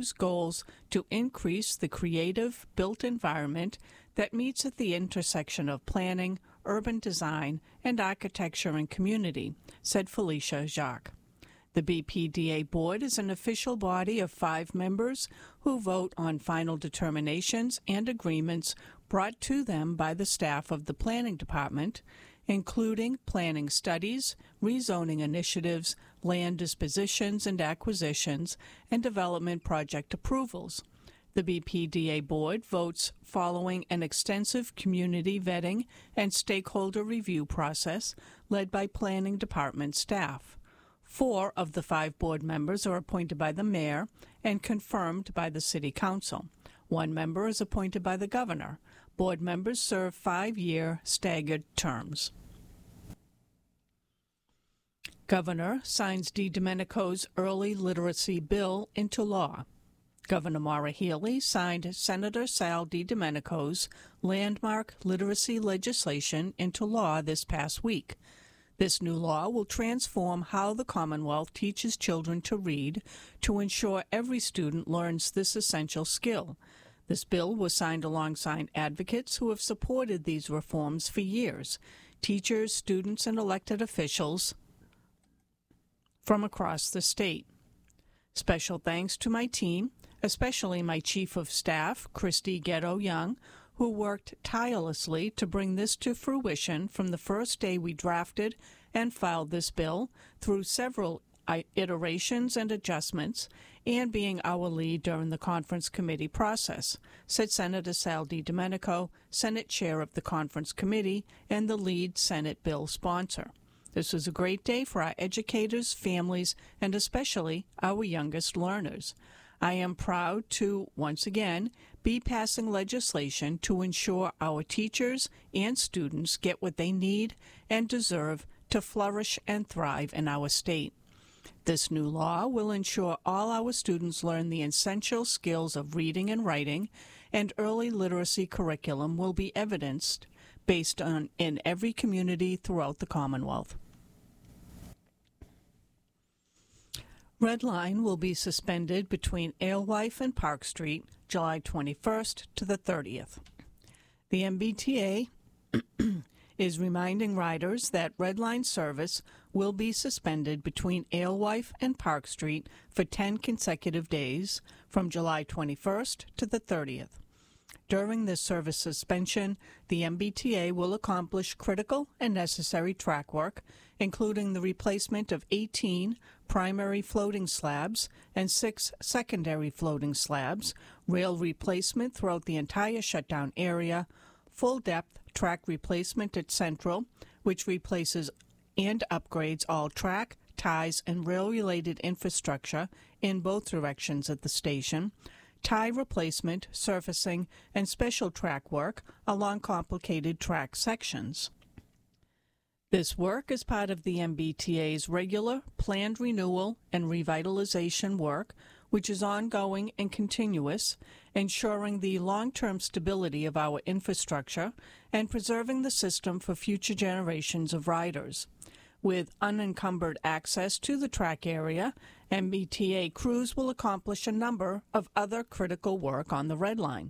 Cruise goals to increase the creative built environment that meets at the intersection of planning, urban design, and architecture and community, said Felicia Jacques. The BPDA Board is an official body of 5 members who vote on final determinations and agreements brought to them by the staff of the Planning Department, including planning studies, rezoning initiatives, land dispositions and acquisitions, and development project approvals. The BPDA Board votes following an extensive community vetting and stakeholder review process led by Planning Department staff. 4 of the 5 board members are appointed by the mayor and confirmed by the City Council. 1 member is appointed by the governor. Board members serve 5-year staggered terms. Governor signs DiDomenico's early literacy bill into law. Governor Maura Healey signed Senator Sal DiDomenico's landmark literacy legislation into law this past week. This new law will transform how the Commonwealth teaches children to read to ensure every student learns this essential skill. This bill was signed alongside advocates who have supported these reforms for years, teachers, students, and elected officials from across the state. Special thanks to my team, especially my Chief of Staff, Christy Ghetto-Young, who worked tirelessly to bring this to fruition from the first day we drafted and filed this bill through several iterations and adjustments, and being our lead during the conference committee process, said Senator Sal DiDomenico, Senate Chair of the Conference Committee and the lead Senate bill sponsor. This was a great day for our educators, families, and especially our youngest learners. I am proud to, once again, be passing legislation to ensure our teachers and students get what they need and deserve to flourish and thrive in our state. This new law will ensure all our students learn the essential skills of reading and writing, and early literacy curriculum will be evidenced based on in every community throughout the Commonwealth. Red Line will be suspended between Alewife and Park Street, July 21st to the 30th. The MBTA is reminding riders that Red Line service will be suspended between Alewife and Park Street for 10 consecutive days from July 21st to the 30th. During this service suspension, the MBTA will accomplish critical and necessary track work, including the replacement of 18 primary floating slabs and 6 secondary floating slabs, rail replacement throughout the entire shutdown area, full-depth track replacement at Central, which replaces and upgrades all track, ties, and rail-related infrastructure in both directions at the station, tie replacement, surfacing, and special track work along complicated track sections. This work is part of the MBTA's regular planned renewal and revitalization work, which is ongoing and continuous, ensuring the long-term stability of our infrastructure and preserving the system for future generations of riders. With unencumbered access to the track area, MBTA crews will accomplish a number of other critical work on the Red Line.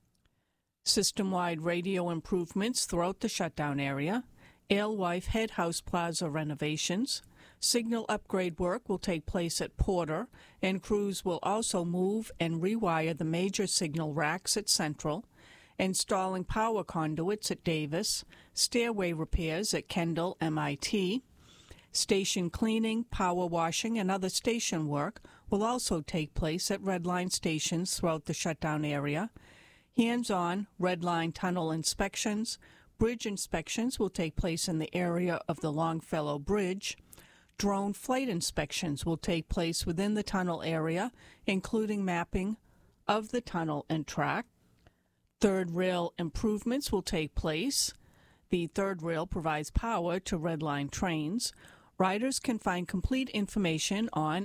System-wide radio improvements throughout the shutdown area, Alewife Head House Plaza renovations, signal upgrade work will take place at Porter, and crews will also move and rewire the major signal racks at Central, installing power conduits at Davis, stairway repairs at Kendall MIT. Station cleaning, power washing, and other station work will also take place at Red Line stations throughout the shutdown area. Hands-on Red Line tunnel inspections, bridge inspections will take place in the area of the Longfellow Bridge. Drone flight inspections will take place within the tunnel area, including mapping of the tunnel and track. Third rail improvements will take place. The third rail provides power to Red Line trains. Riders can find complete information on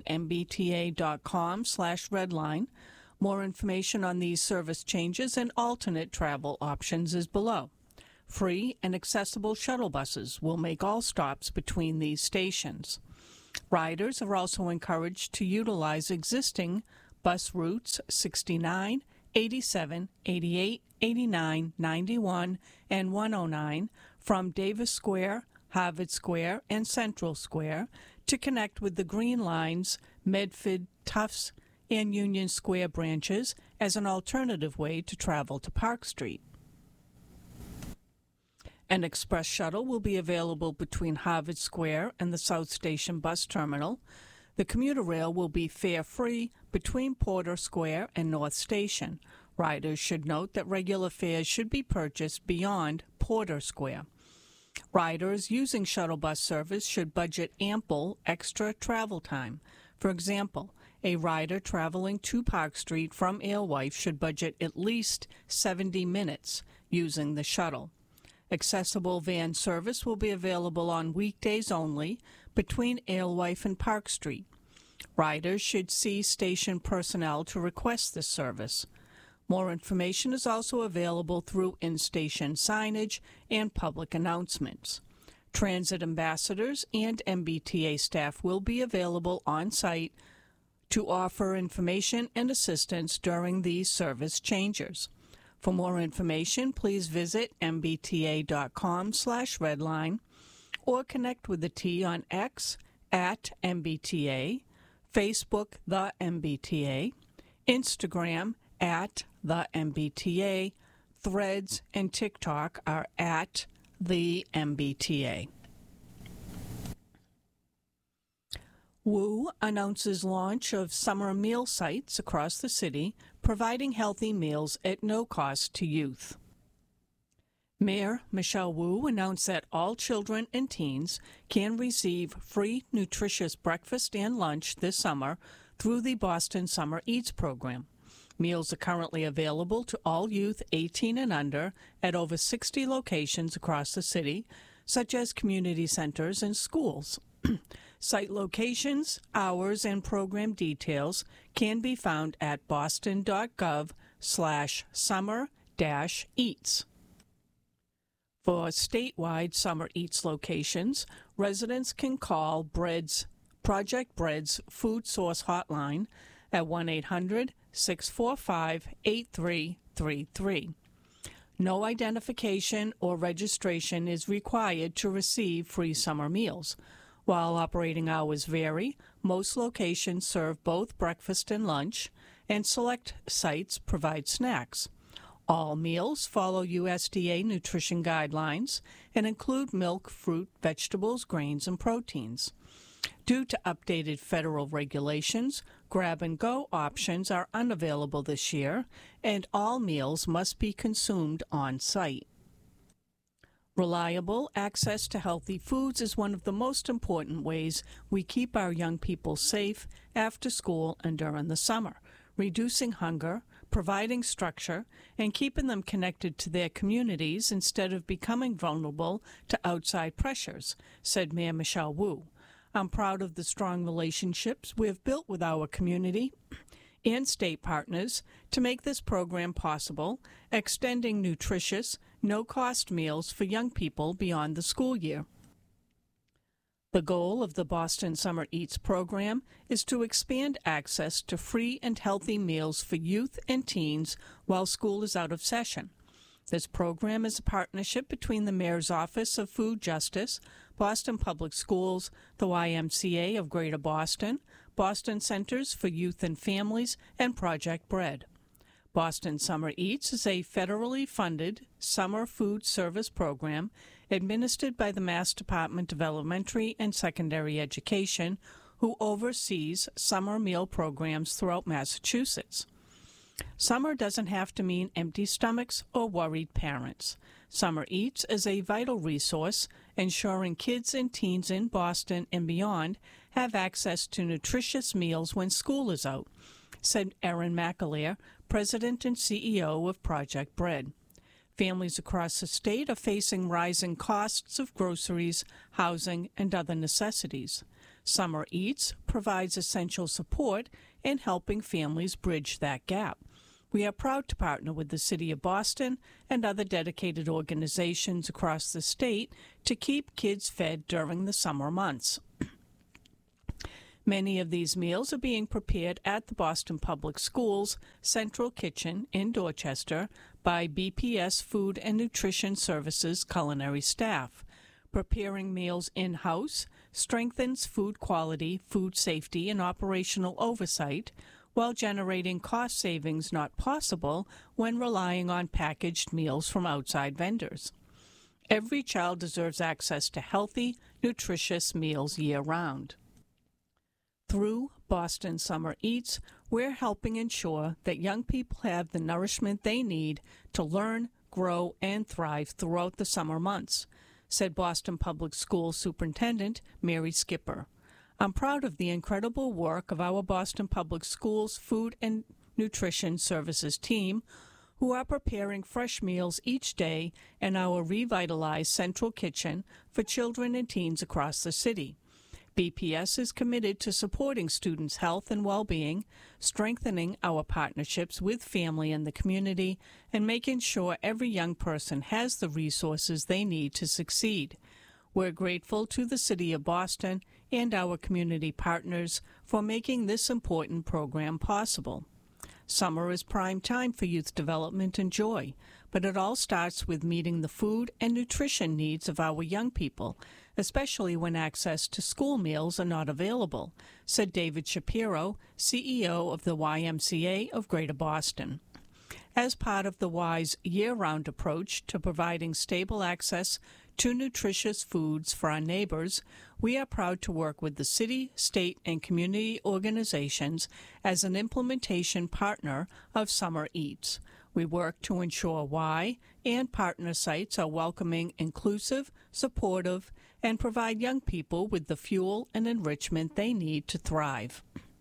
mbta.com/redline. More information on these service changes and alternate travel options is below. Free and accessible shuttle buses will make all stops between these stations. Riders are also encouraged to utilize existing Bus routes 69, 87, 88, 89, 91, and 109 from Davis Square, Harvard Square, and Central Square to connect with the Green Line's Medford, Tufts, and Union Square branches as an alternative way to travel to Park Street. An express shuttle will be available between Harvard Square and the South Station bus terminal. The commuter rail will be fare-free between Porter Square and North Station. Riders should note that regular fares should be purchased beyond Porter Square. Riders using shuttle bus service should budget ample extra travel time. For example, a rider traveling to Park Street from Alewife should budget at least 70 minutes using the shuttle. Accessible van service will be available on weekdays only between Alewife and Park Street. Riders should see station personnel to request this service. More information is also available through in-station signage and public announcements. Transit ambassadors and MBTA staff will be available on-site to offer information and assistance during these service changes. For more information, please visit mbta.com/redline or connect with the T on X at MBTA, Facebook The MBTA, Instagram at The MBTA, Threads and TikTok are at The MBTA. WU announces launch of summer meal sites across the city, providing healthy meals at no cost to youth. Mayor Michelle Wu announced that all children and teens can receive free nutritious breakfast and lunch this summer through the Boston Summer Eats program. Meals are currently available to all youth 18 and under at over 60 locations across the city, such as community centers and schools. Site locations, hours, and program details can be found at boston.gov/summer-eats. For statewide Summer Eats locations, residents can call Project Bread's Food Source Hotline at 1-800-645-8333. No identification or registration is required to receive free summer meals. While operating hours vary, most locations serve both breakfast and lunch, and select sites provide snacks. All meals follow USDA nutrition guidelines and include milk, fruit, vegetables, grains, and proteins. Due to updated federal regulations, grab-and-go options are unavailable this year, and all meals must be consumed on-site. Reliable access to healthy foods is one of the most important ways we keep our young people safe after school and during the summer, reducing hunger, providing structure, and keeping them connected to their communities instead of becoming vulnerable to outside pressures, said Mayor Michelle Wu. I'm proud of the strong relationships we have built with our community and state partners to make this program possible, extending nutritious, no-cost meals for young people beyond the school year. The goal of the Boston Summer Eats program is to expand access to free and healthy meals for youth and teens while school is out of session. This program is a partnership between the Mayor's Office of Food Justice, Boston Public Schools, the YMCA of Greater Boston, Boston Centers for Youth and Families, and Project Bread. Boston Summer Eats is a federally funded summer food service program administered by the Mass Department of Elementary and Secondary Education, who oversees summer meal programs throughout Massachusetts. Summer doesn't have to mean empty stomachs or worried parents. Summer Eats is a vital resource, ensuring kids and teens in Boston and beyond have access to nutritious meals when school is out, said Erin McAleer, President and CEO of Project Bread. Families across the state are facing rising costs of groceries, housing, and other necessities. Summer Eats provides essential support in helping families bridge that gap. We are proud to partner with the City of Boston and other dedicated organizations across the state to keep kids fed during the summer months. Many of these meals are being prepared at the Boston Public Schools Central Kitchen in Dorchester by BPS Food and Nutrition Services culinary staff. Preparing meals in-house strengthens food quality, food safety, and operational oversight, while generating cost savings not possible when relying on packaged meals from outside vendors. Every child deserves access to healthy, nutritious meals year-round. Through Boston Summer Eats, we're helping ensure that young people have the nourishment they need to learn, grow, and thrive throughout the summer months, said Boston Public Schools Superintendent Mary Skipper. I'm proud of the incredible work of our Boston Public Schools Food and Nutrition Services team, who are preparing fresh meals each day in our revitalized central kitchen for children and teens across the city. BPS is committed to supporting students' health and well-being, strengthening our partnerships with family and the community, and making sure every young person has the resources they need to succeed. We're grateful to the City of Boston and our community partners for making this important program possible. Summer is prime time for youth development and joy, but it all starts with meeting the food and nutrition needs of our young people, especially when access to school meals are not available, said David Shapiro, CEO of the YMCA of Greater Boston. As part of the Y's year-round approach to providing stable access to nutritious foods for our neighbors, we are proud to work with the city, state, and community organizations as an implementation partner of Summer Eats. We work to ensure Y and partner sites are welcoming, inclusive, supportive, and provide young people with the fuel and enrichment they need to thrive.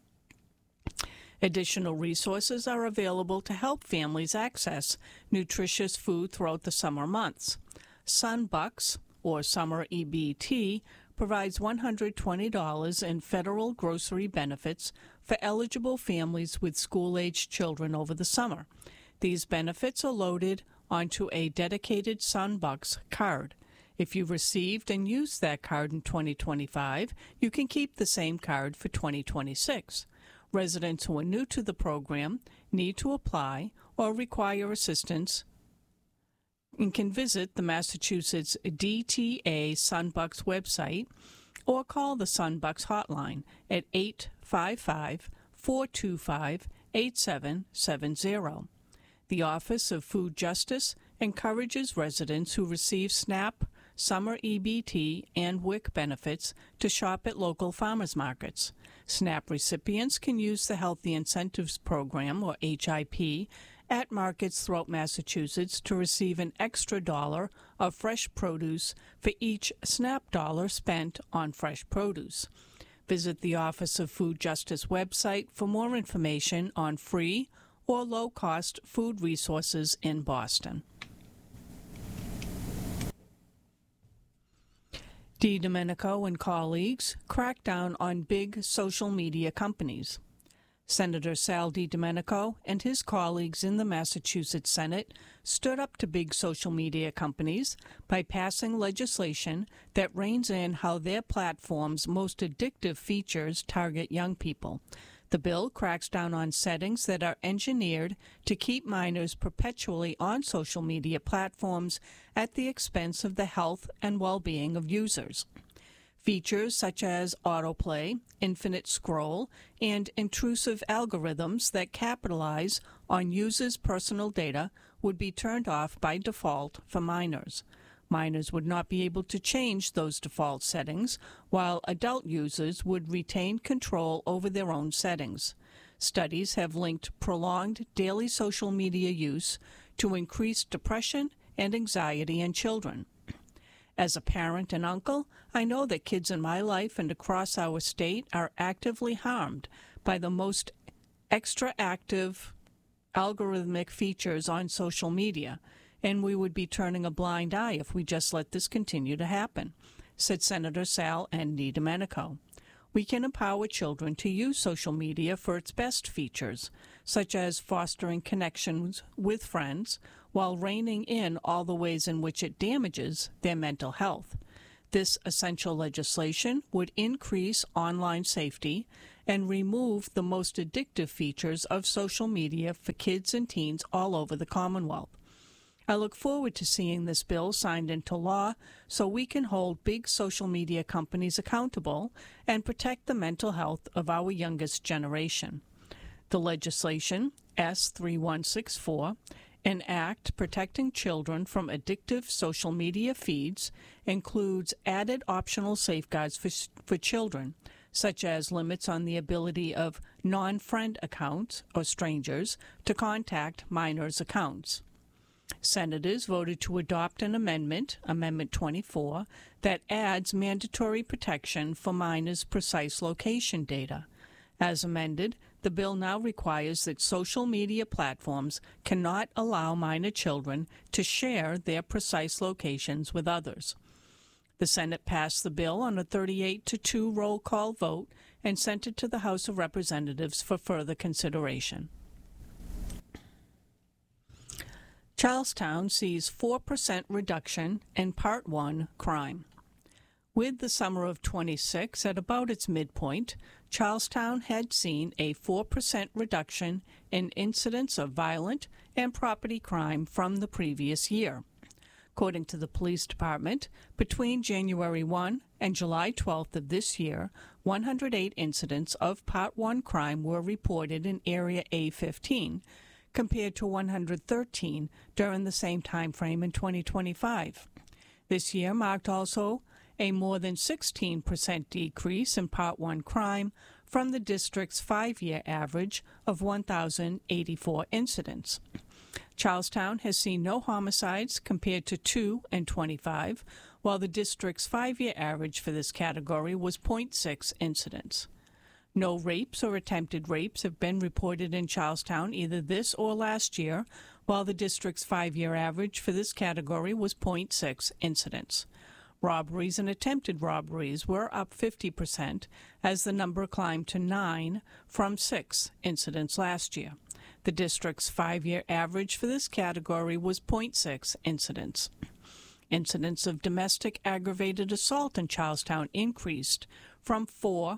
Additional resources are available to help families access nutritious food throughout the summer months. Sunbucks, or Summer EBT, provides $120 in federal grocery benefits for eligible families with school-aged children over the summer. These benefits are loaded onto a dedicated Sunbucks card. If you received and used that card in 2025, you can keep the same card for 2026. Residents who are new to the program need to apply or require assistance and can visit the Massachusetts DTA Sunbucks website or call the Sunbucks hotline at 855-425-8770. The Office of Food Justice encourages residents who receive SNAP, Summer EBT, and WIC benefits to shop at local farmers markets. SNAP recipients can use the Healthy Incentives Program, or HIP, at markets throughout Massachusetts to receive an extra $1 of fresh produce for each SNAP dollar spent on fresh produce. Visit the Office of Food Justice website for more information on free or low-cost food resources in Boston. DiDomenico and colleagues crack down on big social media companies. Senator Sal DiDomenico and his colleagues in the Massachusetts Senate stood up to big social media companies by passing legislation that reins in how their platforms' most addictive features target young people. The bill cracks down on settings that are engineered to keep minors perpetually on social media platforms at the expense of the health and well-being of users. Features such as autoplay, infinite scroll, and intrusive algorithms that capitalize on users' personal data would be turned off by default for minors. Minors would not be able to change those default settings, while adult users would retain control over their own settings. Studies have linked prolonged daily social media use to increased depression and anxiety in children. As a parent and uncle, I know that kids in my life and across our state are actively harmed by the most extra-active algorithmic features on social media, and we would be turning a blind eye if we just let this continue to happen, said Senator Sal DiDomenico. We can empower children to use social media for its best features, such as fostering connections with friends, while reining in all the ways in which it damages their mental health. This essential legislation would increase online safety and remove the most addictive features of social media for kids and teens all over the Commonwealth. I look forward to seeing this bill signed into law so we can hold big social media companies accountable and protect the mental health of our youngest generation. The legislation, S3164, an act protecting children from addictive social media feeds, includes added optional safeguards for children, such as limits on the ability of non-friend accounts or strangers to contact minors' accounts. Senators voted to adopt an amendment, Amendment 24, that adds mandatory protection for minors' precise location data. As amended, the bill now requires that social media platforms cannot allow minor children to share their precise locations with others. The Senate passed the bill on a 38-2 roll call vote and sent it to the House of Representatives for further consideration. Charlestown sees 4% reduction in Part 1 crime. With the summer of '26 at about its midpoint, Charlestown had seen a 4% reduction in incidents of violent and property crime from the previous year. According to the police department, between January 1 and July 12th of this year, 108 incidents of Part 1 crime were reported in Area A15, compared to 113 during the same time frame in 2025. This year marked also a more than 16% decrease in Part 1 crime from the district's 5-year average of 1,084 incidents. Charlestown has seen no homicides compared to 2 in 25, while the district's 5-year average for this category was 0.6 incidents. No rapes or attempted rapes have been reported in Charlestown either this or last year, while the district's 5-year average for this category was 0.6 incidents. Robberies and attempted robberies were up 50%, as the number climbed to 9 from 6 incidents last year. The district's 5-year average for this category was 0.6 incidents. Incidents of domestic aggravated assault in Charlestown increased to 4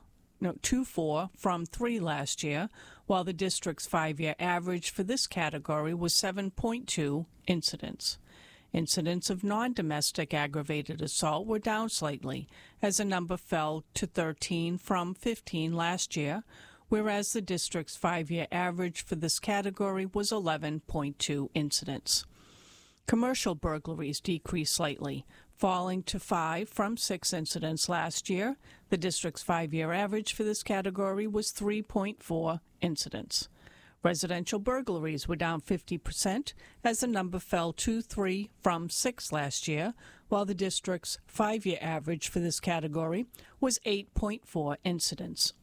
from 3 last year, while the district's 5-year average for this category was 7.2 incidents. Incidents of non-domestic aggravated assault were down slightly, as the number fell to 13 from 15 last year, whereas the district's 5-year average for this category was 11.2 incidents. Commercial burglaries decreased slightly, falling to 5 from 6 incidents last year. The district's 5-year average for this category was 3.4 incidents. Residential burglaries were down 50%, as the number fell to 3 from 6 last year, while the district's 5-year average for this category was 8.4 incidents.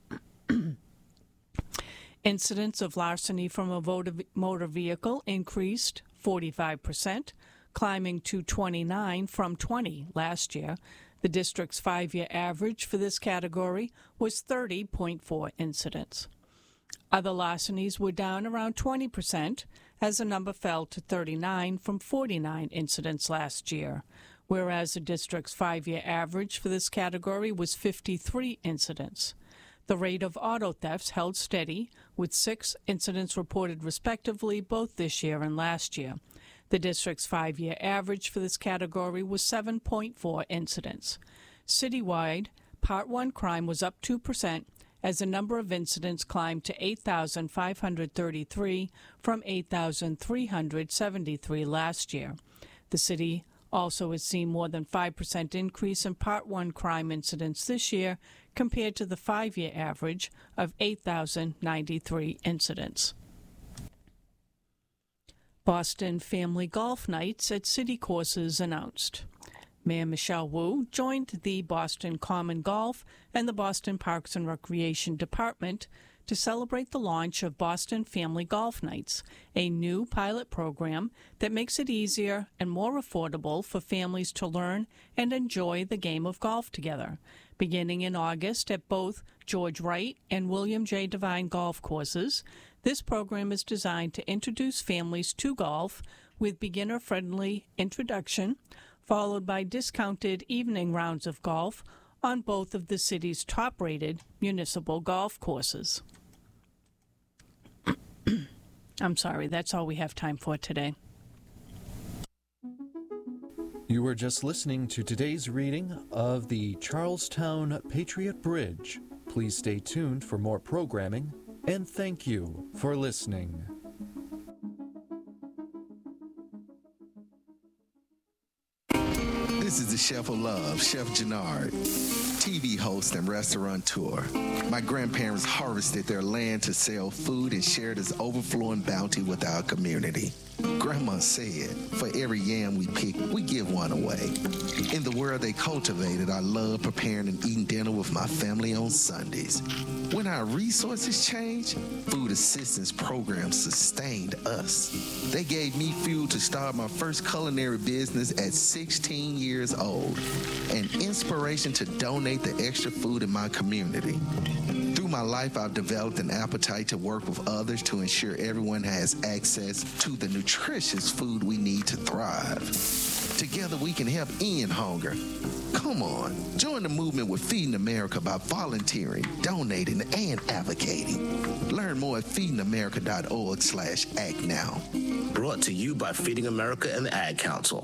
Incidents of larceny from a motor vehicle increased 45%, climbing to 29 from 20 last year. The district's 5-year average for this category was 30.4 incidents. Other larcenies were down around 20%, as the number fell to 39 from 49 incidents last year, whereas the district's 5-year average for this category was 53 incidents. The rate of auto thefts held steady, with 6 incidents reported respectively both this year and last year. The district's 5-year average for this category was 7.4 incidents. Citywide, Part 1 crime was up 2%, as the number of incidents climbed to 8,533 from 8,373 last year. The city also has seen more than 5% increase in Part 1 crime incidents this year compared to the 5-year average of 8,093 incidents. Boston Family Golf Nights at City Courses announced. Mayor Michelle Wu joined the Boston Common Golf and the Boston Parks and Recreation Department to celebrate the launch of Boston Family Golf Nights, a new pilot program that makes it easier and more affordable for families to learn and enjoy the game of golf together. Beginning in August at both George Wright and William J. Devine golf courses, this program is designed to introduce families to golf with beginner-friendly introduction, followed by discounted evening rounds of golf on both of the city's top-rated municipal golf courses. I'm sorry, that's all we have time for today. You were just listening to today's reading of the Charlestown Patriot Bridge. Please stay tuned for more programming, and thank you for listening. This is the Chef of Love, Chef Jannard, TV host and restaurateur. My grandparents harvested their land to sell food and share this overflowing bounty with our community. Grandma said, for every yam we pick, we give one away. In the world they cultivated, I love preparing and eating dinner with my family on Sundays. When our resources changed, food assistance programs sustained us. They gave me fuel to start my first culinary business at 16 years old, and inspiration to donate the extra food in my community. Through my life, I've developed an appetite to work with others to ensure everyone has access to the nutritious food we need to thrive. Together we can help end hunger. Come on, join the movement with Feeding America by volunteering, donating, and advocating. Learn more at feedingamerica.org/act now. Brought to you by Feeding America and the Ad Council.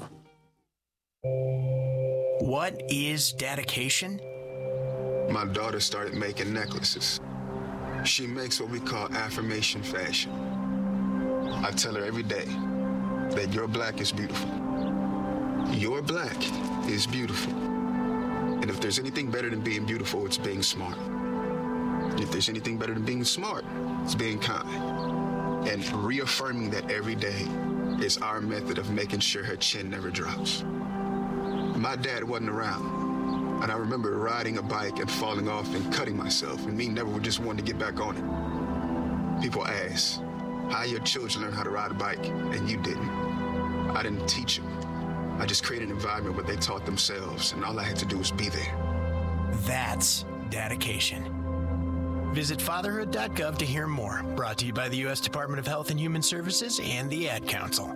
What is dedication? My daughter started making necklaces. She makes what we call affirmation fashion. I tell her every day that your black is beautiful. Your black is beautiful. And if there's anything better than being beautiful, it's being smart. If there's anything better than being smart, it's being kind. And reaffirming that every day is our method of making sure her chin never drops. My dad wasn't around, and I remember riding a bike and falling off and cutting myself, and me never just wanted to get back on it. People ask, how your children learn how to ride a bike, and you didn't? I didn't teach them. I just created an environment where they taught themselves, and all I had to do was be there. That's dedication. Visit fatherhood.gov to hear more. Brought to you by the U.S. Department of Health and Human Services and the Ad Council.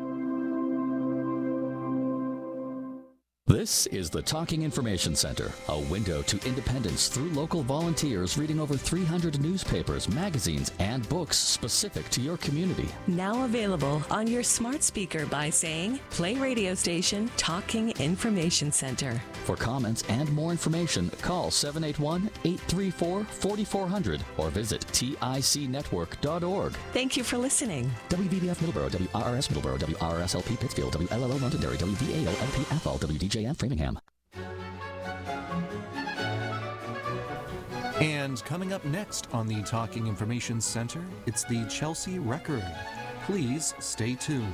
This is the Talking Information Center, a window to independence through local volunteers reading over 300 newspapers, magazines, and books specific to your community. Now available on your smart speaker by saying, play radio station Talking Information Center. For comments and more information, call 781-834-4400 or visit ticnetwork.org. Thank you for listening. WVBF Middleborough, WRRS Middleborough, WRSLP Pittsfield, WLLO Londonderry, WVAO LP Athol, WDJF Framingham. And coming up next on the Talking Information Center, it's the Chelsea Record. Please stay tuned.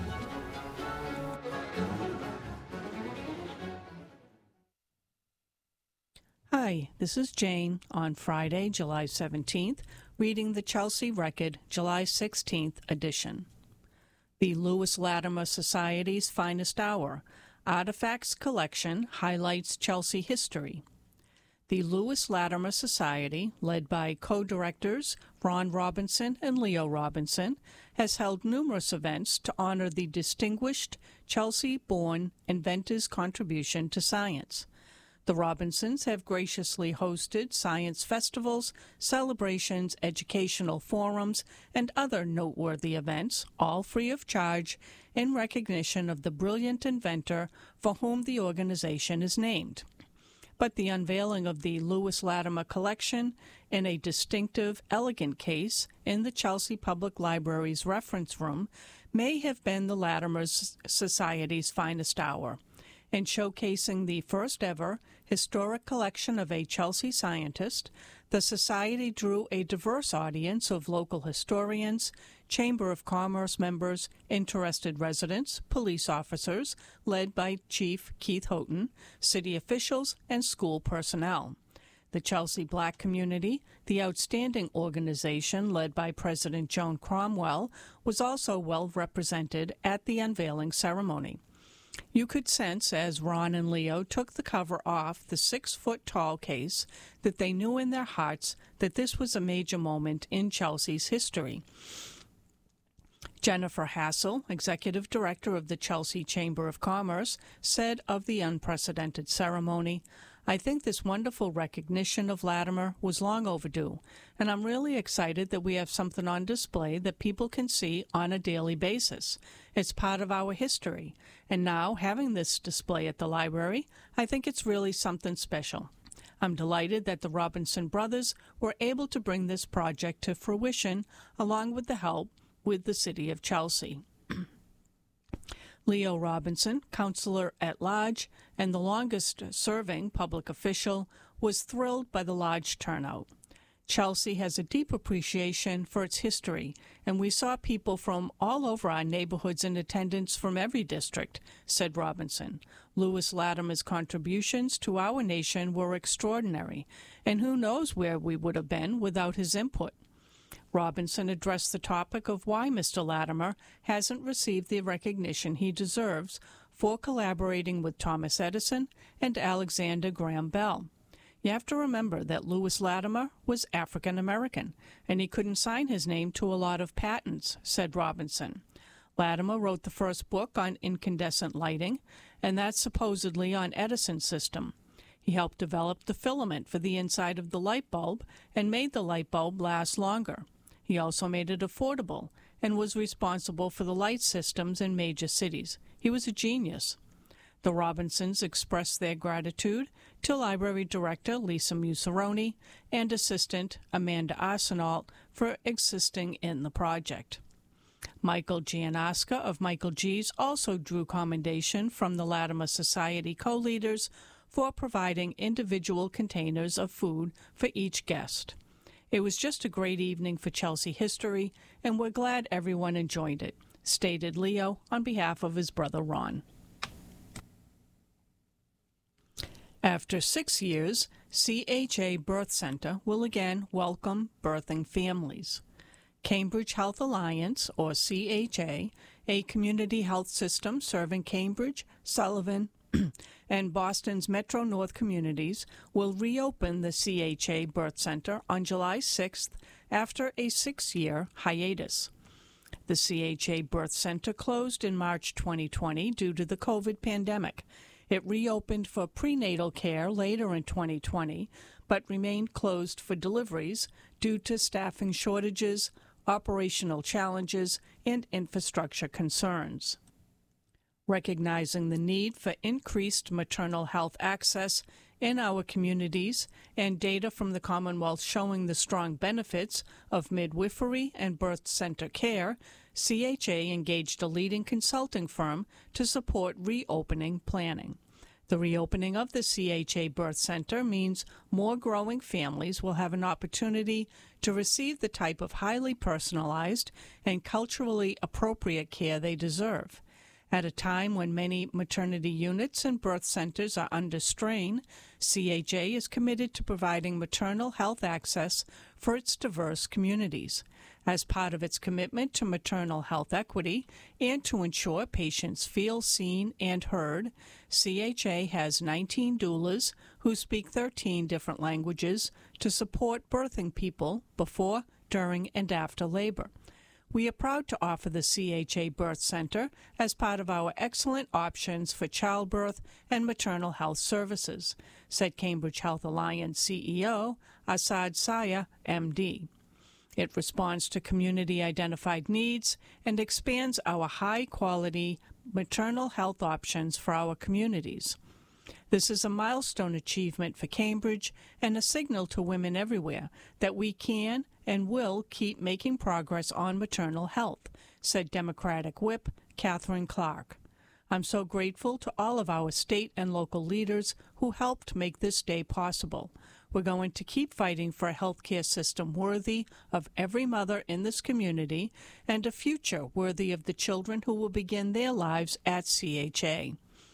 Hi, this is Jane on Friday, July 17th, reading the Chelsea Record, July 16th edition. The Lewis Latimer Society's Finest Hour Artifacts collection highlights Chelsea history. The Lewis Latimer Society, led by co-directors Ron Robinson and Leo Robinson, has held numerous events to honor the distinguished Chelsea-born inventor's contribution to science. The Robinsons have graciously hosted science festivals, celebrations, educational forums, and other noteworthy events, all free of charge, in recognition of the brilliant inventor for whom the organization is named. But the unveiling of the Lewis Latimer collection in a distinctive, elegant case in the Chelsea Public Library's reference room may have been the Latimer Society's finest hour. In showcasing the first ever historic collection of a Chelsea scientist, the Society drew a diverse audience of local historians, Chamber of Commerce members, interested residents, police officers, led by Chief Keith Houghton, city officials, and school personnel. The Chelsea Black community, the outstanding organization led by President Joan Cromwell, was also well represented at the unveiling ceremony. You could sense, as Ron and Leo took the cover off the 6-foot-tall case, that they knew in their hearts that this was a major moment in Chelsea's history. Jennifer Hassel, Executive Director of the Chelsea Chamber of Commerce, said of the unprecedented ceremony, "I think this wonderful recognition of Latimer was long overdue, and I'm really excited that we have something on display that people can see on a daily basis. It's part of our history, and now having this display at the library, I think it's really something special. I'm delighted that the Robinson brothers were able to bring this project to fruition along with the help with the City of Chelsea." Leo Robinson, Councilor at Large and the longest-serving public official, was thrilled by the large turnout. Chelsea has a deep appreciation for its history, and we saw people from all over our neighborhoods in attendance from every district, said Robinson. Lewis Latimer's contributions to our nation were extraordinary, and who knows where we would have been without his input. Robinson addressed the topic of why Mr. Latimer hasn't received the recognition he deserves for collaborating with Thomas Edison and Alexander Graham Bell. You have to remember that Lewis Latimer was African American, and he couldn't sign his name to a lot of patents, said Robinson. Latimer wrote the first book on incandescent lighting, and that's supposedly on Edison's system. He helped develop the filament for the inside of the light bulb and made the light bulb last longer. He also made it affordable and was responsible for the light systems in major cities. He was a genius. The Robinsons expressed their gratitude to Library Director Lisa Musaroni and Assistant Amanda Arsenault for assisting in the project. Michael Gianasca of Michael G's also drew commendation from the Latimer Society co-leaders for providing individual containers of food for each guest. It was just a great evening for Chelsea history, and we're glad everyone enjoyed it, stated Leo on behalf of his brother Ron. After 6 years, CHA Birth Center will again welcome birthing families. Cambridge Health Alliance, or CHA, a community health system serving Cambridge, Sullivan, and Boston's Metro North communities, will reopen the CHA Birth Center on July 6th after a 6-year hiatus. The CHA Birth Center closed in March 2020 due to the COVID pandemic. It reopened for prenatal care later in 2020, but remained closed for deliveries due to staffing shortages, operational challenges, and infrastructure concerns. Recognizing the need for increased maternal health access in our communities and data from the Commonwealth showing the strong benefits of midwifery and birth center care, CHA engaged a leading consulting firm to support reopening planning. The reopening of the CHA Birth Center means more growing families will have an opportunity to receive the type of highly personalized and culturally appropriate care they deserve. At a time when many maternity units and birth centers are under strain, CHA is committed to providing maternal health access for its diverse communities. As part of its commitment to maternal health equity and to ensure patients feel seen and heard, CHA has 19 doulas who speak 13 different languages to support birthing people before, during, and after labor. We are proud to offer the CHA Birth Center as part of our excellent options for childbirth and maternal health services, said Cambridge Health Alliance CEO Asad Saya, MD. It responds to community-identified needs and expands our high-quality maternal health options for our communities. This is a milestone achievement for Cambridge and a signal to women everywhere that we can and will keep making progress on maternal health, said Democratic Whip Catherine Clark. I'm so grateful to all of our state and local leaders who helped make this day possible. We're going to keep fighting for a healthcare system worthy of every mother in this community and a future worthy of the children who will begin their lives at CHA.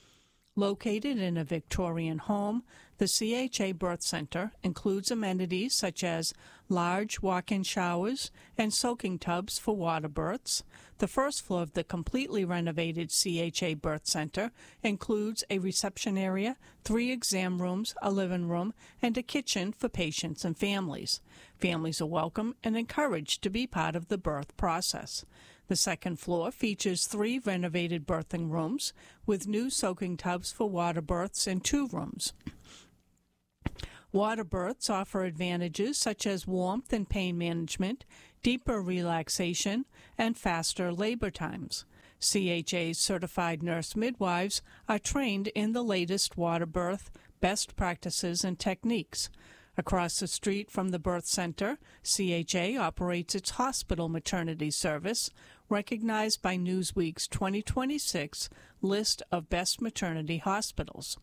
Located in a Victorian home, the CHA Birth Center includes amenities such as large walk-in showers and soaking tubs for water births. The first floor of the completely renovated CHA Birth Center includes a reception area, 3 exam rooms, a living room, and a kitchen for patients and families. Families are welcome and encouraged to be part of the birth process. The The second floor features 3 renovated birthing rooms with new soaking tubs for water births in 2 rooms. Water births offer advantages such as warmth and pain management, deeper relaxation, and faster labor times. CHA's certified nurse midwives are trained in the latest water birth best practices and techniques. Across the street from the birth center, CHA operates its hospital maternity service, recognized by Newsweek's 2026 list of best maternity hospitals.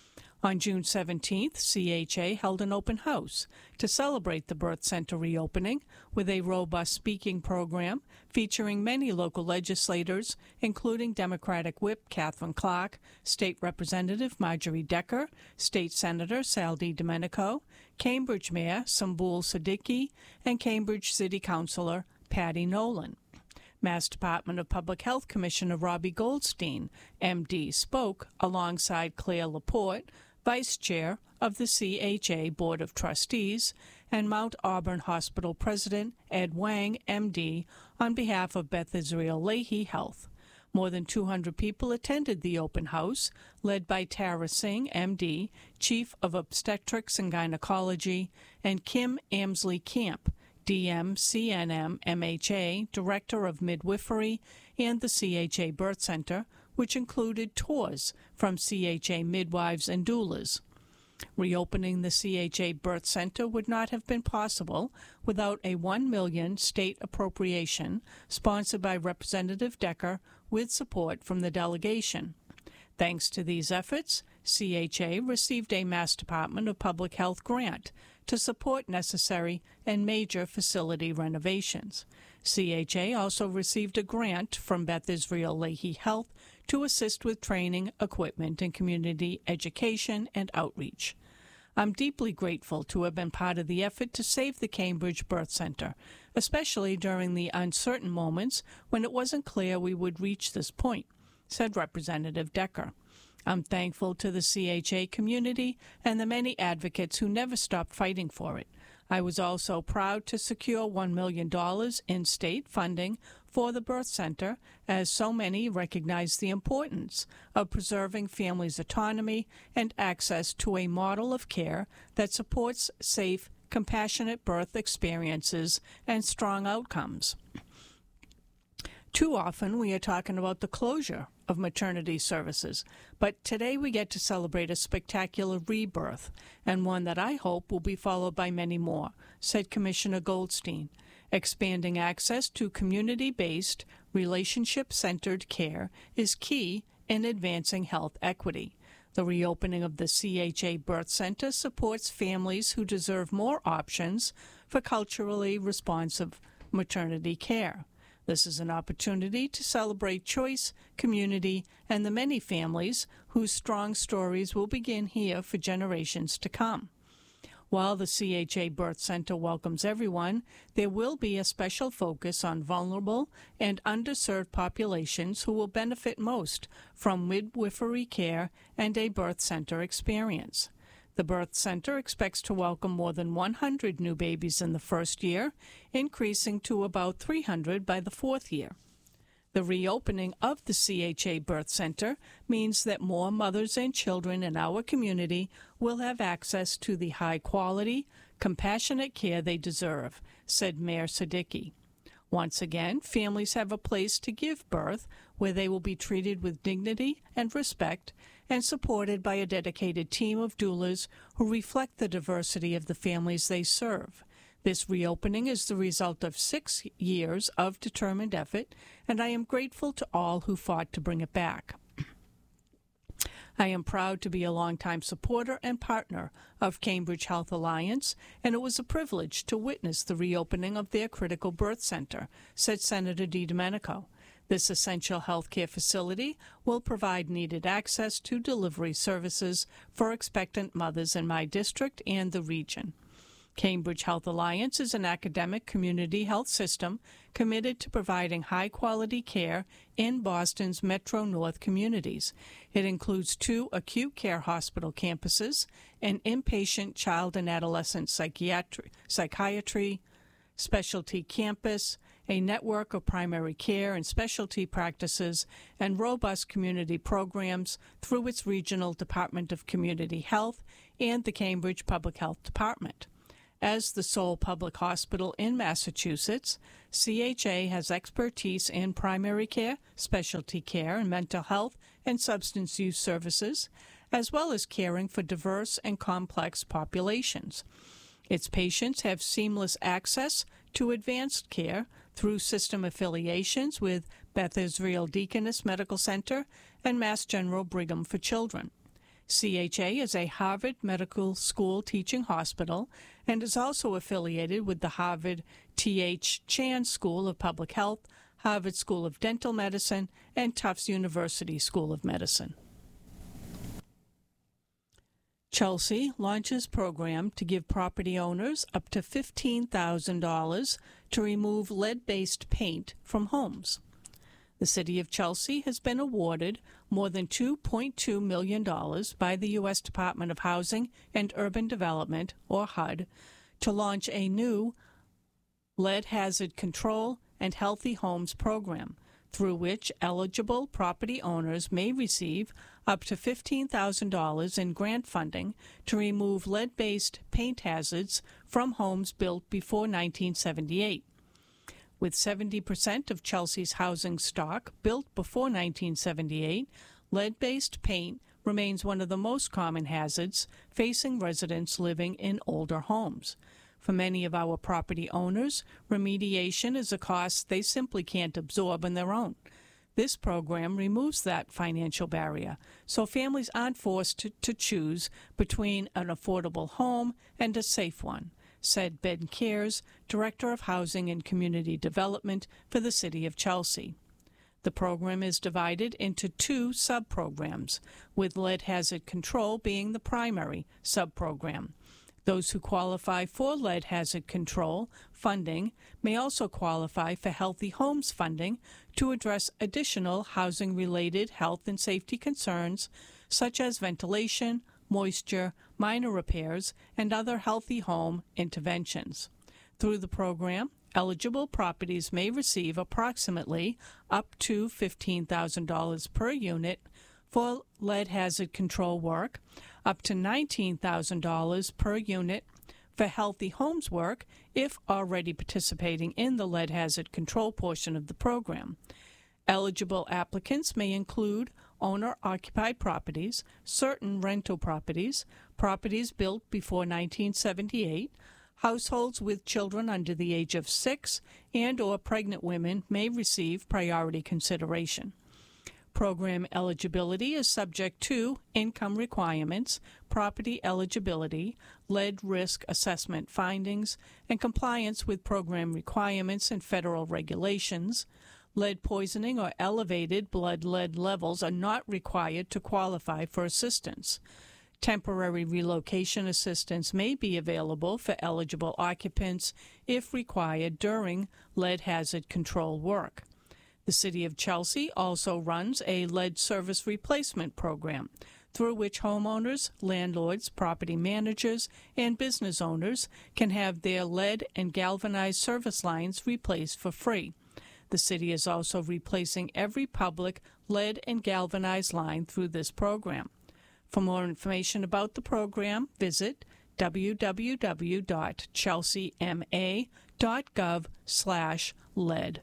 On June 17th, CHA held an open house to celebrate the birth center reopening with a robust speaking program featuring many local legislators, including Democratic Whip Catherine Clark, State Representative Marjorie Decker, State Senator Sal DiDomenico, Cambridge Mayor Sambul Siddiqui, and Cambridge City Councilor Patty Nolan. Mass Department of Public Health Commissioner Robbie Goldstein, MD, spoke alongside Claire Laporte, Vice Chair of the CHA Board of Trustees, and Mount Auburn Hospital President Ed Wang, MD, on behalf of Beth Israel Lahey Health. More than 200 people attended the open house, led by Tara Singh, MD, Chief of Obstetrics and Gynecology, and Kim Amsley Camp, DM, CNM, MHA, Director of Midwifery, and the CHA Birth Center, which included tours from CHA midwives and doulas. Reopening the CHA Birth Center would not have been possible without a $1 million state appropriation sponsored by Representative Decker with support from the delegation. Thanks to these efforts, CHA received a Mass Department of Public Health grant to support necessary and major facility renovations. CHA also received a grant from Beth Israel Lahey Health to assist with training, equipment, and community education and outreach. I'm deeply grateful to have been part of the effort to save the Cambridge Birth Center, especially during the uncertain moments when it wasn't clear we would reach this point, said Representative Decker. I'm thankful to the CHA community and the many advocates who never stopped fighting for it. I was also proud to secure $1 million in state funding for the birth center, as so many recognize the importance of preserving families' autonomy and access to a model of care that supports safe, compassionate birth experiences and strong outcomes. Too often we are talking about the closure of maternity services, but today we get to celebrate a spectacular rebirth, and one that I hope will be followed by many more, said Commissioner Goldstein. Expanding access to community-based, relationship-centered care is key in advancing health equity. The reopening of the CHA Birth Center supports families who deserve more options for culturally responsive maternity care. This is an opportunity to celebrate choice, community, and the many families whose strong stories will begin here for generations to come. While the CHA Birth Center welcomes everyone, there will be a special focus on vulnerable and underserved populations who will benefit most from midwifery care and a birth center experience. The birth center expects to welcome more than 100 new babies in the first year, increasing to about 300 by the fourth year. The reopening of the CHA Birth Center means that more mothers and children in our community will have access to the high-quality, compassionate care they deserve, said Mayor Siddiqui. Once again, families have a place to give birth where they will be treated with dignity and respect and supported by a dedicated team of doulas who reflect the diversity of the families they serve. This reopening is the result of 6 years of determined effort, and I am grateful to all who fought to bring it back. I am proud to be a longtime supporter and partner of Cambridge Health Alliance, and it was a privilege to witness the reopening of their critical birth center, said Senator DiDomenico. This essential health care facility will provide needed access to delivery services for expectant mothers in my district and the region. Cambridge Health Alliance is an academic community health system committed to providing high-quality care in Boston's Metro-North communities. It includes 2 acute care hospital campuses, an inpatient child and adolescent psychiatry, specialty campus, a network of primary care and specialty practices, and robust community programs through its regional Department of Community Health and the Cambridge Public Health Department. As the sole public hospital in Massachusetts, CHA has expertise in primary care, specialty care, and mental health and substance use services, as well as caring for diverse and complex populations. Its patients have seamless access to advanced care through system affiliations with Beth Israel Deaconess Medical Center and Mass General Brigham for Children. CHA is a Harvard Medical School teaching hospital and is also affiliated with the Harvard T.H. Chan School of Public Health, Harvard School of Dental Medicine, and Tufts University School of Medicine. Chelsea launches program to give property owners up to $15,000 to remove lead-based paint from homes. The City of Chelsea has been awarded more than $2.2 million by the U.S. Department of Housing and Urban Development, or HUD, to launch a new lead hazard control and healthy homes program, through which eligible property owners may receive up to $15,000 in grant funding to remove lead-based paint hazards from homes built before 1978. With 70% of Chelsea's housing stock built before 1978, lead-based paint remains one of the most common hazards facing residents living in older homes. For many of our property owners, remediation is a cost they simply can't absorb on their own. This program removes that financial barrier, so families aren't forced to choose between an affordable home and a safe one, said Ben Cares, Director of Housing and Community Development for the City of Chelsea. The program is divided into two sub-programs, with lead hazard control being the primary sub-program. Those who qualify for lead hazard control funding may also qualify for Healthy Homes funding to address additional housing-related health and safety concerns such as ventilation, moisture, minor repairs, and other healthy home interventions. Through the program, eligible properties may receive approximately up to $15,000 per unit for lead hazard control work, up to $19,000 per unit for healthy homes work if already participating in the lead hazard control portion of the program. Eligible applicants may include owner-occupied properties, certain rental properties, properties built before 1978, households with children under the age of 6, and/or pregnant women may receive priority consideration. Program eligibility is subject to income requirements, property eligibility, lead risk assessment findings, and compliance with program requirements and federal regulations. Lead poisoning or elevated blood lead levels are not required to qualify for assistance. Temporary relocation assistance may be available for eligible occupants if required during lead hazard control work. The City of Chelsea also runs a lead service replacement program, through which homeowners, landlords, property managers, and business owners can have their lead and galvanized service lines replaced for free. The city is also replacing every public lead and galvanized line through this program. For more information about the program, visit www.chelseama.gov/lead.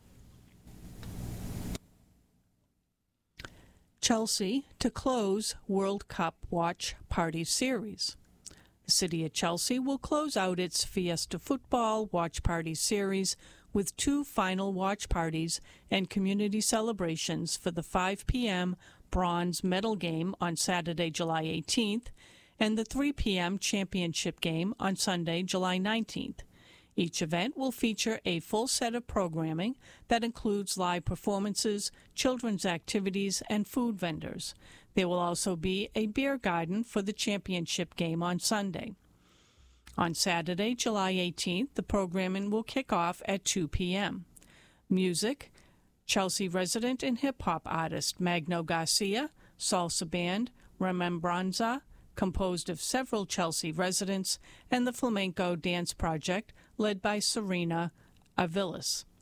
Chelsea to close World Cup Watch Party Series. The City of Chelsea will close out its Fiesta Football Watch Party Series with 2 final watch parties and community celebrations for the 5 p.m. bronze medal game on Saturday, July 18th, and the 3 p.m. championship game on Sunday, July 19th. Each event will feature a full set of programming that includes live performances, children's activities, and food vendors. There will also be a beer garden for the championship game on Sunday. On Saturday, July 18th, the programming will kick off at 2 p.m. Music: Chelsea resident and hip-hop artist Magno Garcia, salsa band Remembranza, composed of several Chelsea residents, and the Flamenco Dance Project, led by Serena Aviles.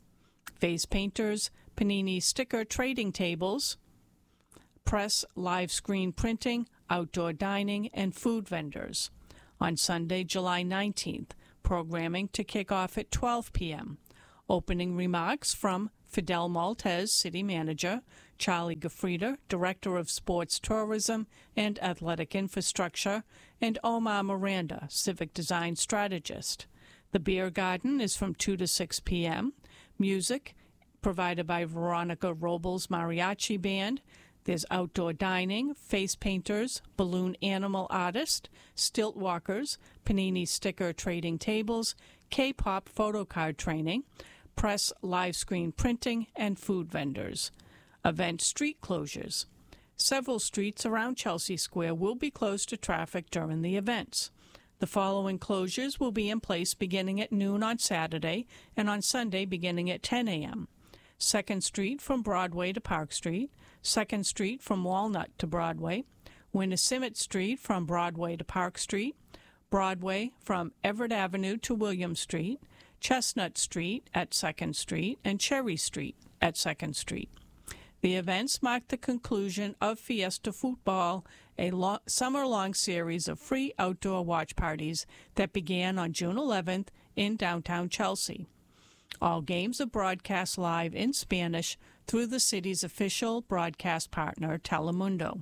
face painters, panini sticker trading tables, press, live screen printing, outdoor dining, and food vendors. On Sunday, July 19th, programming to kick off at 12 p.m. Opening remarks from Fidel Maltez, City Manager, Charlie Gafrida, Director of Sports Tourism and Athletic Infrastructure, and Omar Miranda, Civic Design Strategist. The beer garden is from 2 to 6 p.m. Music provided by Veronica Robles Mariachi Band. There's outdoor dining, face painters, balloon animal artist, stilt walkers, panini sticker trading tables, K-pop photo card training, press, live screen printing, and food vendors. Event street closures. Several streets around Chelsea Square will be closed to traffic during the events. The following closures will be in place beginning at noon on Saturday and on Sunday beginning at 10 a.m. 2nd Street from Broadway to Park Street, 2nd Street from Walnut to Broadway, Winnesimmett Street from Broadway to Park Street, Broadway from Everett Avenue to William Street, Chestnut Street at 2nd Street, and Cherry Street at 2nd Street. The events mark the conclusion of Fiesta Football, a summer-long series of free outdoor watch parties that began on June 11th in downtown Chelsea. All games are broadcast live in Spanish through the city's official broadcast partner, Telemundo.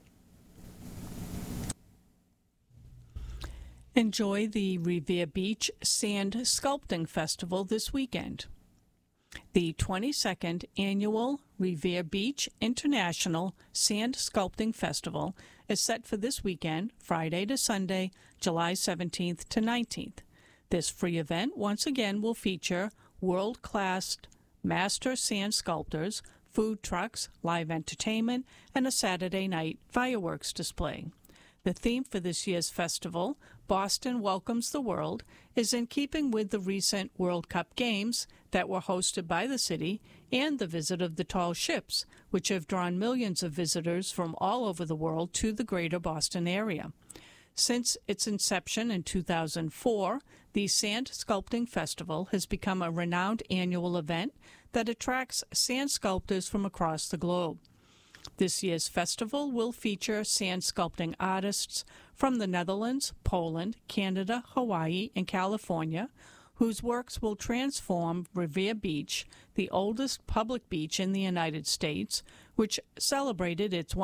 Enjoy the Revere Beach Sand Sculpting Festival this weekend. The 22nd Annual Revere Beach International Sand Sculpting Festival is set for this weekend, Friday to Sunday, July 17th to 19th. This free event once again will feature world-class master sand sculptors, food trucks, live entertainment, and a Saturday night fireworks display. The theme for this year's festival, Boston Welcomes the World, is in keeping with the recent World Cup games that were hosted by the city and the visit of the tall ships, which have drawn millions of visitors from all over the world to the greater Boston area. Since its inception in 2004, the Sand Sculpting Festival has become a renowned annual event that attracts sand sculptors from across the globe. This year's festival will feature sand sculpting artists from the Netherlands, Poland, Canada, Hawaii, and California, whose works will transform Revere Beach, the oldest public beach in the United States, which celebrated its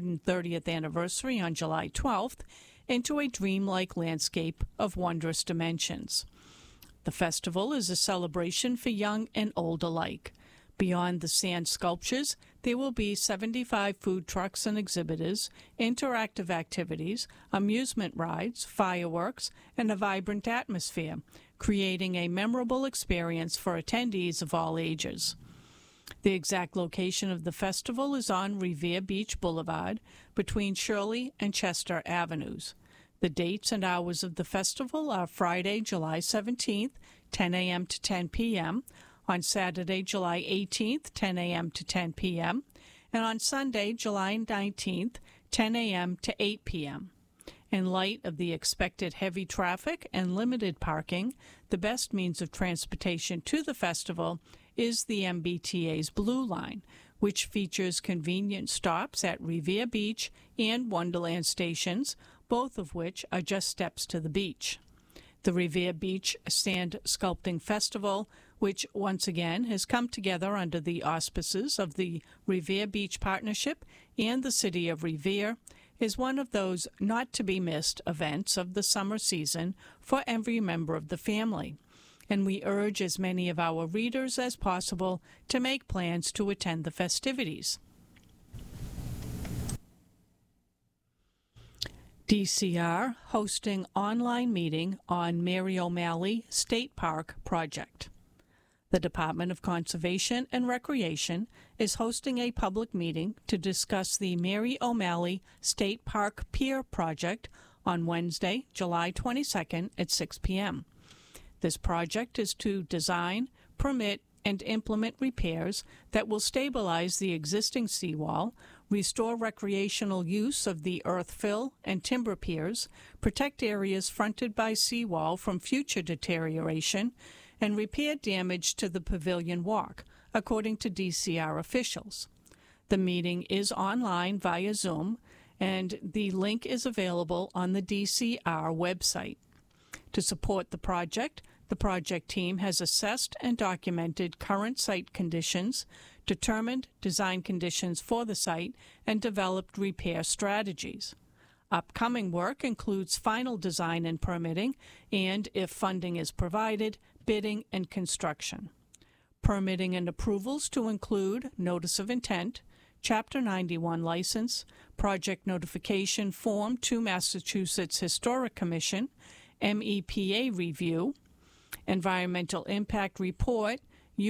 130th anniversary on July 12th, into a dreamlike landscape of wondrous dimensions. The festival is a celebration for young and old alike. Beyond the sand sculptures, there will be 75 food trucks and exhibitors, interactive activities, amusement rides, fireworks, and a vibrant atmosphere, creating a memorable experience for attendees of all ages. The exact location of the festival is on Revere Beach Boulevard between Shirley and Chester Avenues. The dates and hours of the festival are Friday, July 17th, 10 a.m. to 10 p.m., on Saturday, July 18th, 10 a.m. to 10 p.m., and on Sunday, July 19th, 10 a.m. to 8 p.m. In light of the expected heavy traffic and limited parking, the best means of transportation to the festival is the MBTA's Blue Line, which features convenient stops at Revere Beach and Wonderland stations, both of which are just steps to the beach. The Revere Beach Sand Sculpting Festival, which once again has come together under the auspices of the Revere Beach Partnership and the City of Revere, is one of those not-to-be-missed events of the summer season for every member of the family, and we urge as many of our readers as possible to make plans to attend the festivities. DCR hosting online meeting on Mary O'Malley State Park project. The Department of Conservation and Recreation is hosting a public meeting to discuss the Mary O'Malley State Park Pier project on Wednesday, July 22nd at 6 p.m. This project is to design, permit, and implement repairs that will stabilize the existing seawall, restore recreational use of the earth fill and timber piers, protect areas fronted by seawall from future deterioration, and repair damage to the pavilion walk, according to DCR officials. The meeting is online via Zoom, and the link is available on the DCR website. To support the project team has assessed and documented current site conditions, determined design conditions for the site, and developed repair strategies. Upcoming work includes final design and permitting, and, if funding is provided, bidding and construction. Permitting and approvals to include notice of intent, Chapter 91 license, project notification form to Massachusetts Historic Commission, MEPA review, environmental impact report,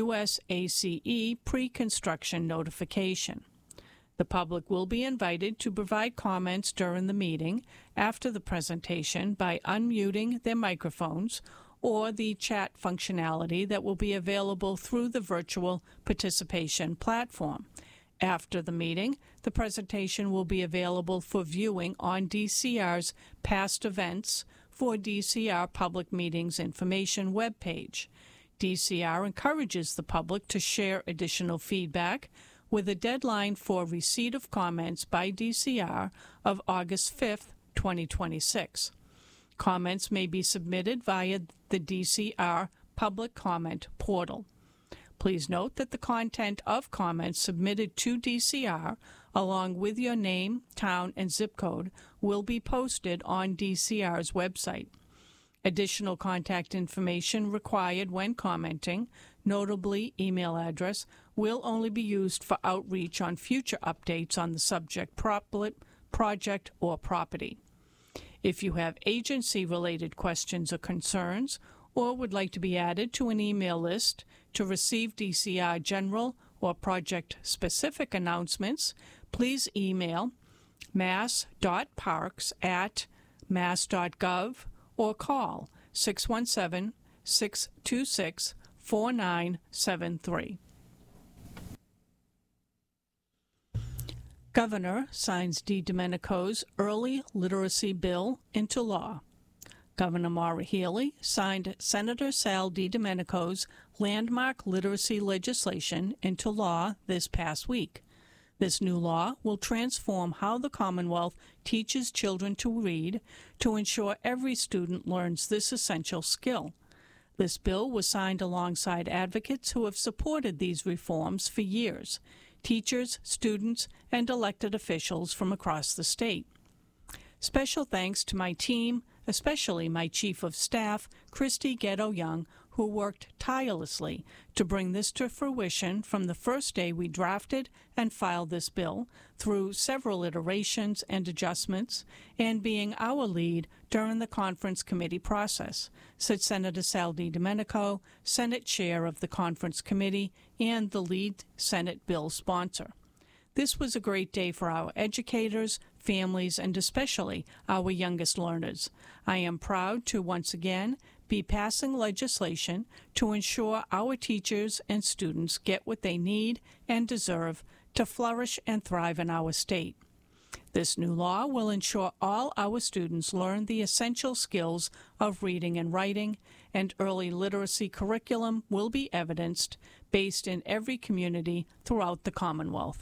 USACE pre-construction notification. The public will be invited to provide comments during the meeting after the presentation by unmuting their microphones or the chat functionality that will be available through the virtual participation platform. After the meeting, the presentation will be available for viewing on DCR's past events for DCR Public Meetings Information webpage. DCR encourages the public to share additional feedback with a deadline for receipt of comments by DCR of August 5th, 2026. Comments may be submitted via the DCR Public Comment portal. Please note that the content of comments submitted to DCR, along with your name, town, and zip code, will be posted on DCR's website. Additional contact information required when commenting, notably email address, will only be used for outreach on future updates on the subject project or property. If you have agency-related questions or concerns, or would like to be added to an email list to receive DCR general or project-specific announcements, please email mass.parks@mass.gov or call 617-626-4973. Governor signs DiDomenico's early literacy bill into law. Governor Maura Healey signed Senator Sal DiDomenico's landmark literacy legislation into law this past week. This new law will transform how the Commonwealth teaches children to read to ensure every student learns this essential skill. This bill was signed alongside advocates who have supported these reforms for years, teachers, students, and elected officials from across the state. Special thanks to my team, especially my Chief of Staff, Christy Ghetto-Young, who worked tirelessly to bring this to fruition from the first day we drafted and filed this bill, through several iterations and adjustments, and being our lead during the conference committee process, said Senator Sal DiDomenico, Senate Chair of the Conference Committee and the lead Senate bill sponsor. This was a great day for our educators, families, and especially our youngest learners. I am proud to once again be passing legislation to ensure our teachers and students get what they need and deserve to flourish and thrive in our state. This new law will ensure all our students learn the essential skills of reading and writing, and early literacy curriculum will be evidenced based in every community throughout the Commonwealth.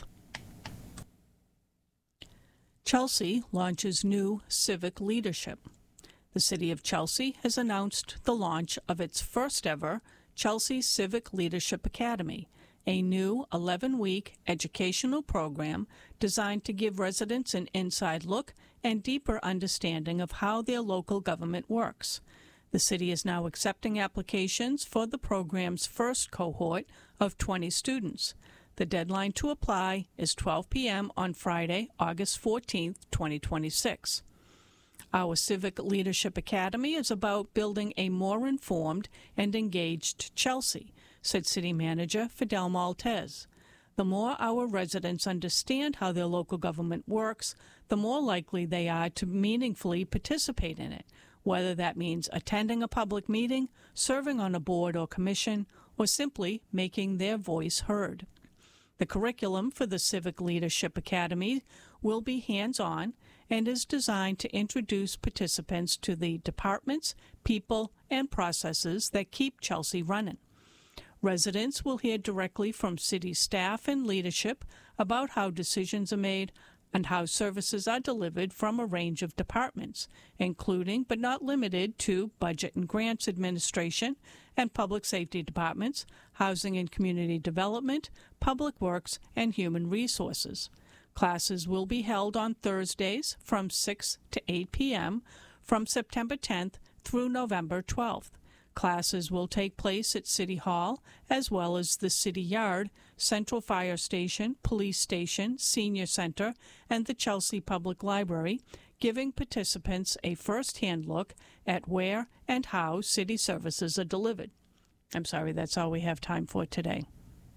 Chelsea launches new civic leadership. The City of Chelsea has announced the launch of its first-ever Chelsea Civic Leadership Academy, a new 11-week educational program designed to give residents an inside look and deeper understanding of how their local government works. The city is now accepting applications for the program's first cohort of 20 students. The deadline to apply is 12 p.m. on Friday, August 14, 2026. Our Civic Leadership Academy is about building a more informed and engaged Chelsea, said City Manager Fidel Maltez. The more our residents understand how their local government works, the more likely they are to meaningfully participate in it, whether that means attending a public meeting, serving on a board or commission, or simply making their voice heard. The curriculum for the Civic Leadership Academy will be hands-on and is designed to introduce participants to the departments, people, and processes that keep Chelsea running. Residents will hear directly from city staff and leadership about how decisions are made and how services are delivered from a range of departments, including but not limited to budget and grants administration and public safety departments, housing and community development, public works, and human resources. Classes will be held on Thursdays from 6 to 8 p.m. from September 10th through November 12th. Classes will take place at City Hall, as well as the City Yard, Central Fire Station, Police Station, Senior Center, and the Chelsea Public Library, giving participants a first-hand look at where and how city services are delivered. I'm sorry, that's all we have time for today.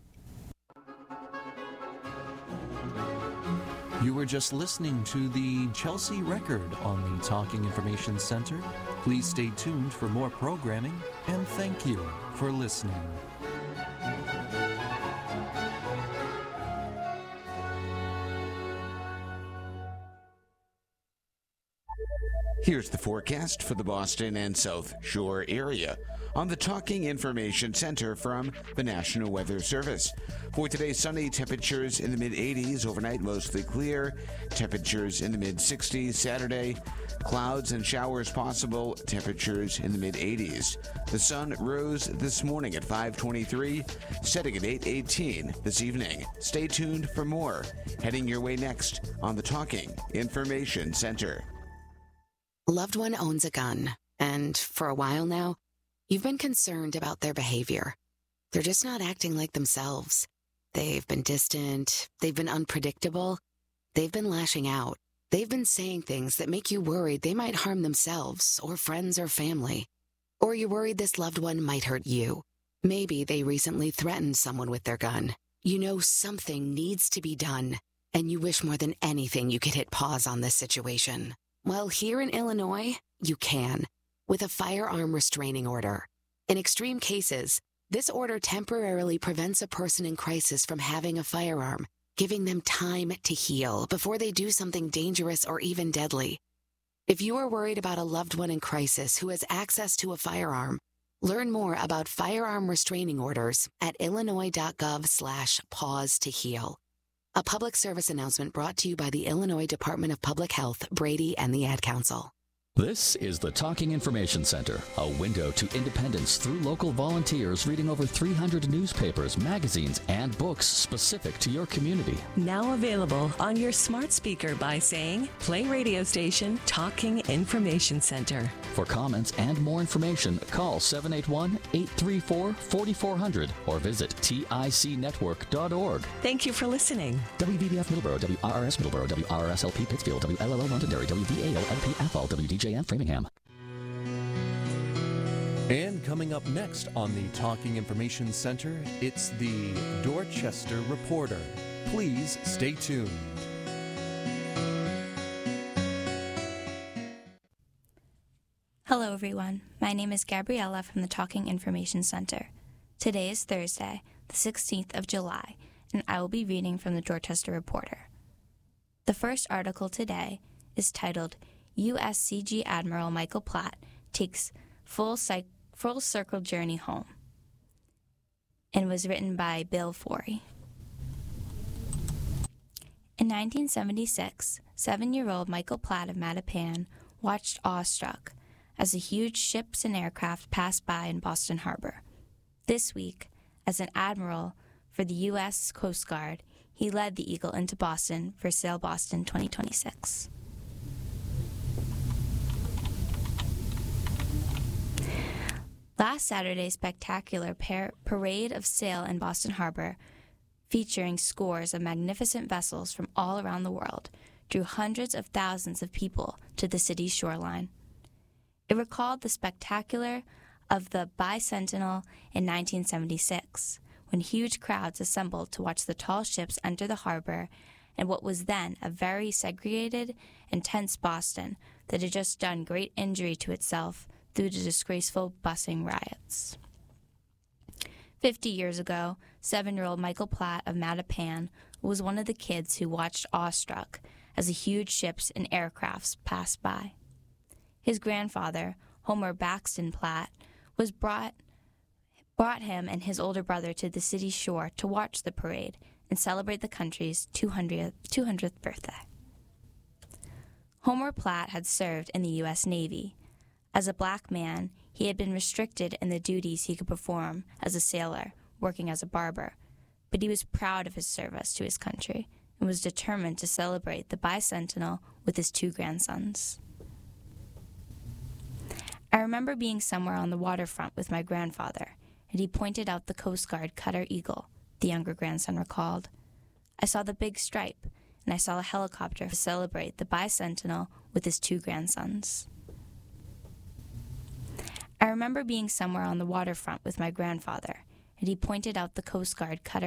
You were just listening to the Chelsea Record on the Talking Information Center. Please stay tuned for more programming, and thank you for listening. Here's the forecast for the Boston and South Shore area on the Talking Information Center from the National Weather Service. For today, sunny, temperatures in the mid-80s, overnight mostly clear, temperatures in the mid-60s. Saturday, clouds and showers possible, temperatures in the mid-80s. The sun rose this morning at 5:23, setting at 8:18 this evening. Stay tuned for more. Heading your way next on the Talking Information Center. Loved one owns a gun, and for a while now, you've been concerned about their behavior. They're just not acting like themselves. They've been distant, they've been unpredictable, they've been lashing out. They've been saying things that make you worried they might harm themselves or friends or family. Or you're worried this loved one might hurt you. Maybe they recently threatened someone with their gun. You know something needs to be done, and you wish more than anything you could hit pause on this situation. Well, here in Illinois, you can, with a firearm restraining order. In extreme cases, this order temporarily prevents a person in crisis from having a firearm, giving them time to heal before they do something dangerous or even deadly. If you are worried about a loved one in crisis who has access to a firearm, learn more about firearm restraining orders at illinois.gov/pause to heal. A public service announcement brought to you by the Illinois Department of Public Health, Brady, and the Ad Council. This is the Talking Information Center, a window to independence through local volunteers reading over 300 newspapers, magazines, and books specific to your community. Now available on your smart speaker by saying, play radio station Talking Information Center. For comments and more information, call 781-834-4400 or visit ticnetwork.org. Thank you for listening. WVBF Middleborough, WRRS Middleborough, WRRS-LP Pittsfield, WLLO Londonderry, WVAO-LP Athol, WDJM Framingham. And coming up next on the Talking Information Center, it's the Dorchester Reporter. Please stay tuned. Hello everyone, my name is Gabriella from the Talking Information Center. Today is Thursday, the 16th of July, and I will be reading from the Dorchester Reporter. The first article today is titled, USCG Admiral Michael Platt Takes Full Circle Journey Home, and was written by Bill Forey. In 1976, 7-year-old Michael Platt of Mattapan watched awestruck as the huge ships and aircraft passed by in Boston Harbor. This week, as an admiral for the U.S. Coast Guard, he led the Eagle into Boston for Sail Boston 2026. Last Saturday's spectacular parade of sail in Boston Harbor, featuring scores of magnificent vessels from all around the world, drew hundreds of thousands of people to the city's shoreline. It recalled the spectacular of the Bicentennial in 1976, when huge crowds assembled to watch the tall ships enter the harbor and what was then a very segregated and tense Boston that had just done great injury to itself through the disgraceful busing riots. 50 years ago, 7-year-old Michael Platt of Mattapan was one of the kids who watched awestruck as the huge ships and aircrafts passed by. His grandfather, Homer Baxton Platt, brought him and his older brother to the city's shore to watch the parade and celebrate the country's 200th birthday. Homer Platt had served in the U.S. Navy. As a black man, he had been restricted in the duties he could perform as a sailor, working as a barber, but he was proud of his service to his country and was determined to celebrate the bicentennial with his 2 grandsons. I remember being somewhere on the waterfront with my grandfather, and he pointed out the Coast Guard Cutter Eagle, the younger grandson recalled. I saw the big stripe, and I saw a helicopter to celebrate the bicentennial with his 2 grandsons. I remember being somewhere on the waterfront with my grandfather, and he pointed out the Coast Guard Cutter